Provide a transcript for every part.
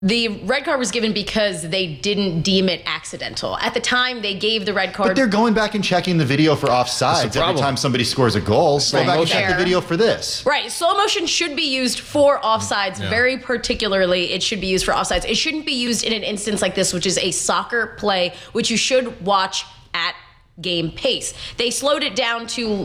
The red card was given because they didn't deem it accidental. At the time, they gave the red card. But they're going back and checking the video for offsides every time somebody scores a goal. Go back and check the video for this. Right. Slow motion should be used for offsides. Very particularly, it should be used for offsides. It shouldn't be used in an instance like this, which is a soccer play, which you should watch at game pace. They slowed it down to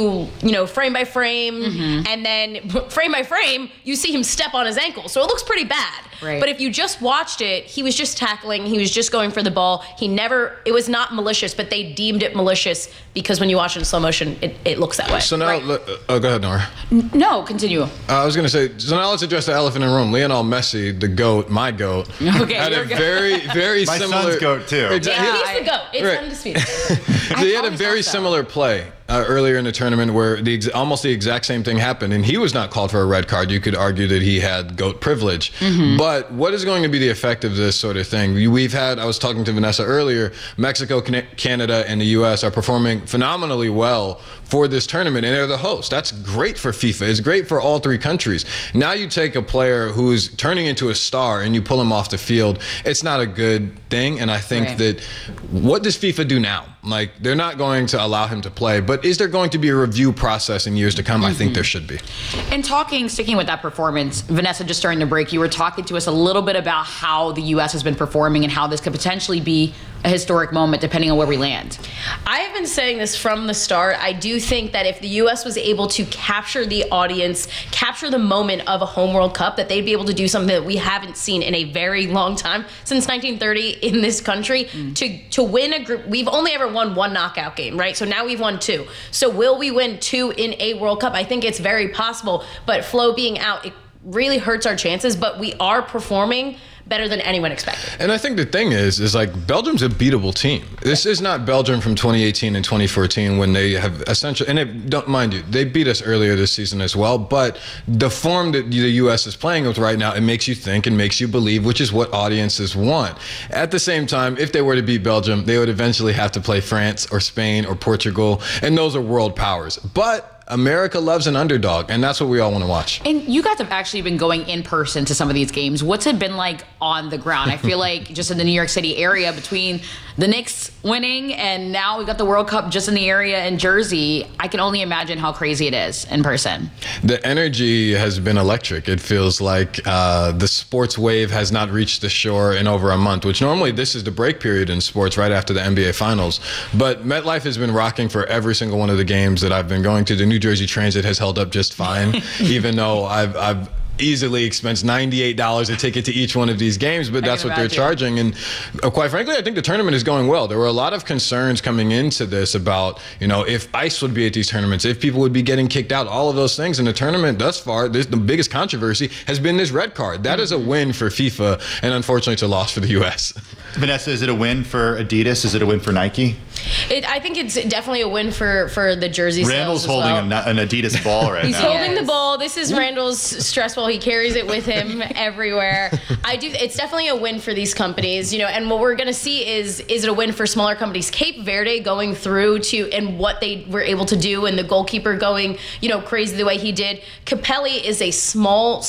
frame by frame, and then frame by frame, you see him step on his ankle. So it looks pretty bad. Right. But if you just watched it, he was just tackling, he was just going for the ball. It was not malicious, but they deemed it malicious because when you watch it in slow motion, it looks that way. So now, go ahead, Nora. No, continue. I was going to say, so now let's address the elephant in the room. Lionel Messi, the GOAT, my GOAT, Okay, had a very, very My similar... son's GOAT, too. Exactly. Yeah, he's the GOAT. It's undisputed. So he had a very similar play earlier in the tournament where almost the exact same thing happened, and he was not called for a red card. You could argue that he had GOAT privilege. But what is going to be the effect of this sort of thing? I was talking to Vanessa earlier, Mexico, Canada, and the U.S. are performing phenomenally well for this tournament, and they're the host. That's great for FIFA. It's great for all three countries. Now you take a player who's turning into a star and you pull him off the field. It's not a good thing, and I think that what does FIFA do now? Like, they're not going to allow him to play, but is there going to be a review process in years to come? I think there should be. And sticking with that performance, Vanessa, just during the break, you were talking to us a little bit about how the U.S. has been performing and how this could potentially be a historic moment depending on where we land. I have been saying this from the start. I do think that if the U.S. was able to capture the audience, capture the moment of a home World Cup, that they'd be able to do something that we haven't seen in a very long time, since 1930 in this country, to win a group. We've only ever won one knockout game, right? So now we've won two. So will we win two in a World Cup? I think it's very possible, but Flo being out, it really hurts our chances, but we are performing better than anyone expected. And I think the thing is like Belgium's a beatable team. This is not Belgium from 2018 and 2014 when they have essentially, and don't mind you, they beat us earlier this season as well, but the form that the U.S. is playing with right now, it makes you think and makes you believe, which is what audiences want. At the same time, if they were to beat Belgium, they would eventually have to play France or Spain or Portugal, and those are world powers. But America loves an underdog, and that's what we all want to watch. And you guys have actually been going in person to some of these games. What's it been like on the ground? I feel like just in the New York City area, between the Knicks winning and now we've got the World Cup just in the area in Jersey, I can only imagine how crazy it is in person. The energy has been electric. It feels like the sports wave has not reached the shore in over a month, which normally this is the break period in sports right after the NBA Finals. But MetLife has been rocking for every single one of the games that I've been going to. The New Jersey Transit has held up just fine, even though I've easily expensed $98 a ticket to each one of these games, but that's what they're charging. And quite frankly, I think the tournament is going well. There were a lot of concerns coming into this about, if ICE would be at these tournaments, if people would be getting kicked out, all of those things. And the tournament thus far, the biggest controversy has been this red card. That is a win for FIFA, and unfortunately it's a loss for the U.S. Vanessa, is it a win for Adidas? Is it a win for Nike? I think it's definitely a win for the jersey Randall's sales holding an Adidas ball right He's now. holding the ball. This is Randall's stress ball. He carries it with him everywhere. It's definitely a win for these companies, and what we're going to see is it a win for smaller companies? Cape Verde going through and what they were able to do, and the goalkeeper going, crazy the way he did. Capelli is a small,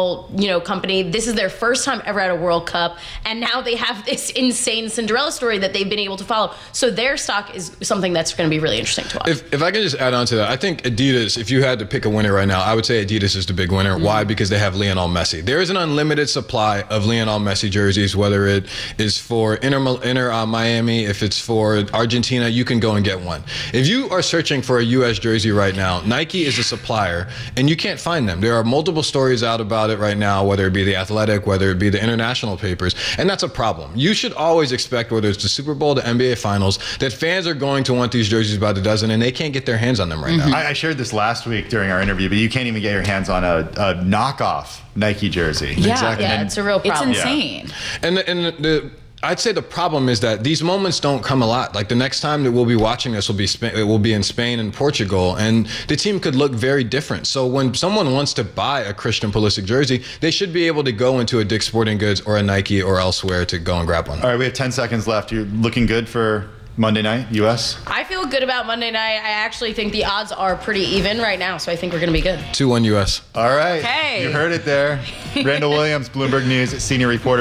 company. This is their first time ever at a World Cup, and now they have this insane Cinderella story that they've been able to follow. So their stock is something that's going to be really interesting to watch. If I can just add on to that, I think Adidas, if you had to pick a winner right now, I would say Adidas is the big winner. Why? Because they have Lionel Messi. There is an unlimited supply of Lionel Messi jerseys, whether it is for Inter Miami, if it's for Argentina, you can go and get one. If you are searching for a U.S. jersey right now, Nike is a supplier, and you can't find them. There are multiple stories out about it right now, whether it be The Athletic, whether it be the international papers, and that's a problem. You should always expect, whether it's the Super Bowl, the NBA Finals, that fans are going to want these jerseys by the dozen, and they can't get their hands on them right now. I shared this last week during our interview, but you can't even get your hands on a knockoff Nike jersy. Yeah, Exactly. Yeah, it's a real problem. It's insane. And I'd say the problem is that these moments don't come a lot. Like the next time that we'll be watching this will be in Spain and Portugal, and the team could look very different. So when someone wants to buy a Christian Pulisic jersey, they should be able to go into a Dick's Sporting Goods or a Nike or elsewhere to go and grab one. All right, we have 10 seconds left. You're looking good for Monday night, U.S. I feel good about Monday night. I actually think the odds are pretty even right now, so I think we're going to be good. 2-1 U.S. All right. Okay. You heard it there. Randall Williams, Bloomberg News senior reporter.